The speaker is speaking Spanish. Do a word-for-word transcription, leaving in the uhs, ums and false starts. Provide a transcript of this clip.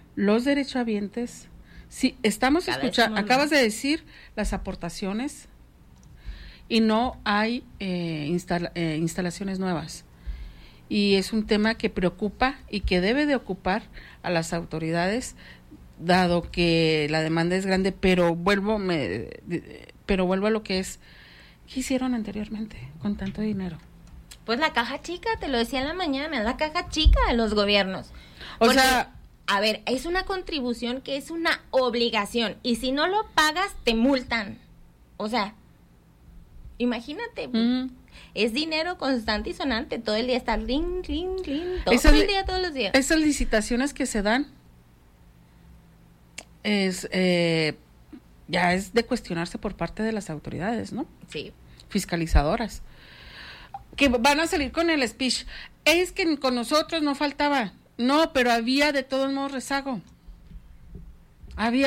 los derechohabientes, sí, estamos escuchando, acabas de decir las aportaciones y no hay eh, instala, eh, instalaciones nuevas. Y es un tema que preocupa y que debe de ocupar a las autoridades, dado que la demanda es grande, pero vuelvo, me, pero vuelvo a lo que es, ¿qué hicieron anteriormente con tanto dinero? Pues la caja chica, te lo decía en la mañana, la caja chica de los gobiernos. O Porque, sea, a ver, es una contribución que es una obligación, y si no lo pagas, te multan. O sea, imagínate, mm. es dinero constante y sonante, todo el día está ring, ring, ring, todo esas, el día, todos los días. Esas licitaciones que se dan, es eh, ya es de cuestionarse por parte de las autoridades, ¿no? Sí. Fiscalizadoras. Que van a salir con el speech. Es que con nosotros no faltaba. No, pero había de todos modos rezago. Había